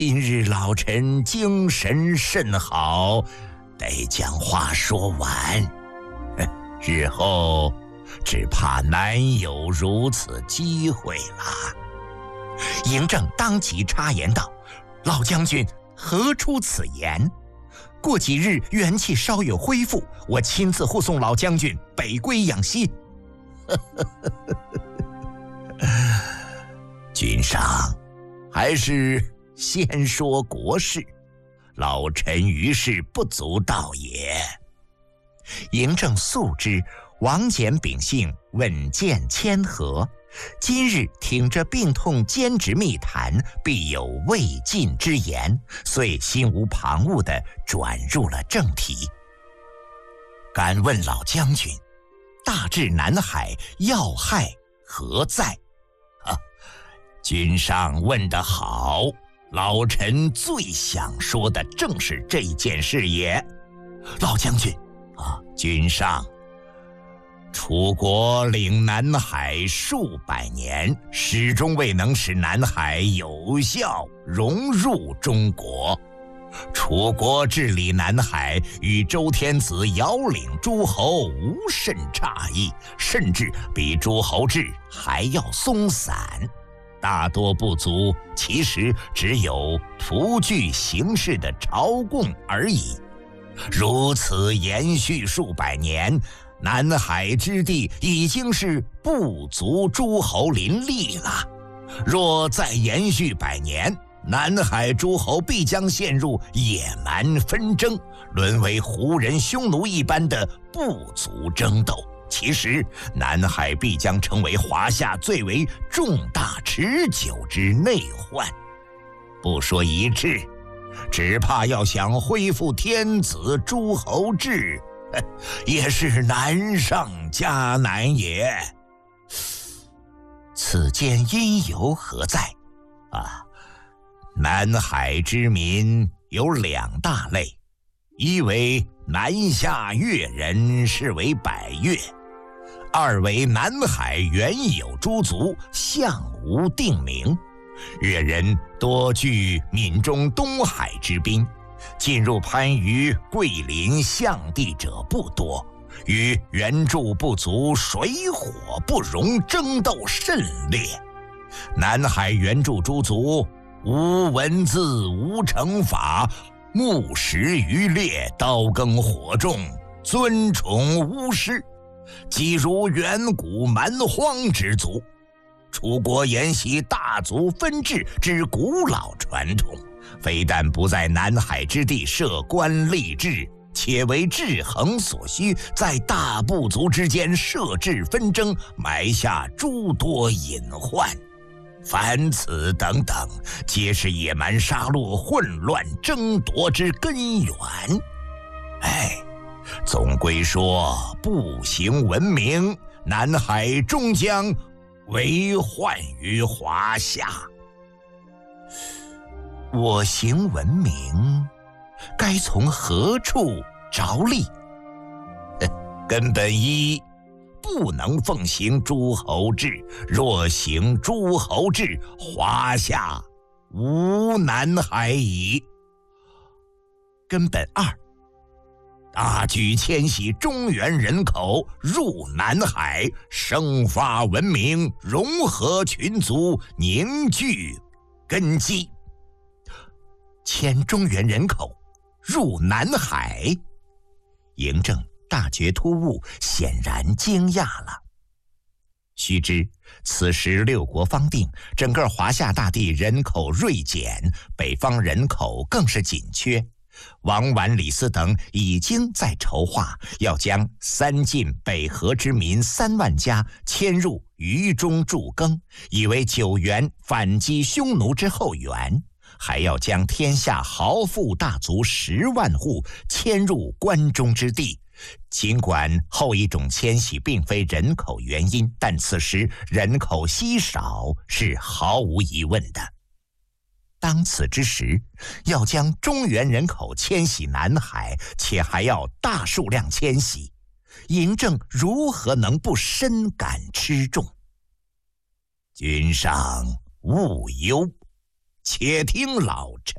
今日老臣精神甚好，得将话说完。日后只怕难有如此机会了。” 嬴政当即插言道：“老将军何出此言？过几日元气稍有恢复，我亲自护送老将军北归养息。” 君上，还是先说国事，老臣于事不足道也。 嬴政素知王翦秉性稳健谦和，今日挺着病痛坚持密谈，必有未尽之言，遂心无旁骛地转入了正题。敢问老将军，大治南海要害何在？ 君上问得好，老臣最想说的正是这件事也。 老将军， 君上，楚国领南海数百年，始终未能使南海有效融入中国。楚国治理南海与周天子遥领诸侯无甚差异，甚至比诸侯制还要松散。大多不足，其实只有徒具形式的朝贡而已。如此延续数百年，南海之地已经是部族诸侯林立了。若再延续100年，南海诸侯必将陷入野蛮纷争，沦为胡人匈奴一般的部族争斗。其实南海必将成为华夏最为重大持久之内患。不说一治，只怕要想恢复天子诸侯制，也是难上加难也。 此间因由何在？ 南海之民有2大类，一为南下越人，视为百越；二为南海原有诸族，向无定名。越人多据闽中东海之滨，进入番禺、桂林、象地者不多，与原住部族水火不容，争斗甚烈。南海原住诸族无文字，无惩罚，木石渔猎，刀耕火种，尊崇巫师，即如远古蛮荒之族。楚国沿袭大族分治之古老传统，非但不在南海之地设官立制，且为制衡所需，在大部族之间设置纷争，埋下诸多隐患。凡此等等，皆是野蛮杀戮、混乱争夺之根源。总归说，不行文明，南海终将为患于华夏。 我行文明，该从何处着力？ 根本一，不能奉行诸侯制。若行诸侯制，华夏无南海矣。 根本二， 大举迁徙中原人口入南海，生发文明，融合群族，凝聚根基。 迁中原人口入南海，嬴政大觉突兀，显然惊讶了。须知此时6国方定，整个华夏大地人口锐减，北方人口更是紧缺。王绾、李斯等已经在筹划，要将3晋北河之民3万家迁入渝中驻耕，以为九原反击匈奴之后援；还要将天下豪富大族10万户迁入关中之地。尽管后一种迁徙并非人口原因，但此时人口稀少是毫无疑问的。当此之时，要将中原人口迁徙南海，且还要大数量迁徙，嬴政如何能不深感吃重？ 君上勿忧，且听老臣